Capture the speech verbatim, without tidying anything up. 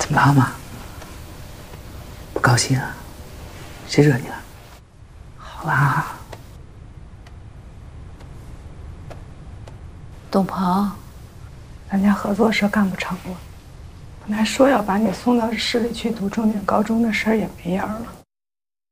怎么了，阿妈？不高兴啊？谁惹你了？好啦。 董鹏， 咱家合作社干不成了，本来说要把你送到市里去读重点高中的事儿也没影儿了。